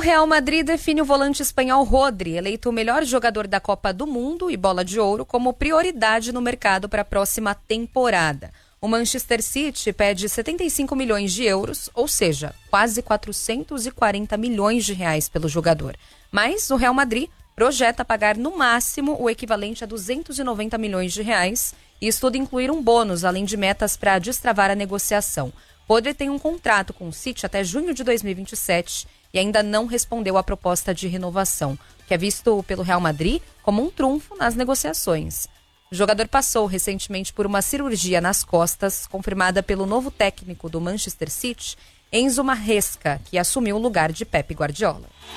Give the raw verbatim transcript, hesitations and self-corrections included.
Real Madrid define o volante espanhol Rodri, eleito o melhor jogador da Copa do Mundo e Bola de Ouro, como prioridade no mercado para a próxima temporada. O Manchester City pede setenta e cinco milhões de euros, ou seja, quase quatrocentos e quarenta milhões de reais pelo jogador. Mas o Real Madrid projeta pagar no máximo o equivalente a duzentos e noventa milhões de reais e estuda incluir um bônus, além de metas para destravar a negociação. Rodri tem um contrato com o City até junho de dois mil e vinte e sete e ainda não respondeu à proposta de renovação, que é visto pelo Real Madrid como um trunfo nas negociações. O jogador passou recentemente por uma cirurgia nas costas, confirmada pelo novo técnico do Manchester City, Enzo Maresca, que assumiu o lugar de Pep Guardiola.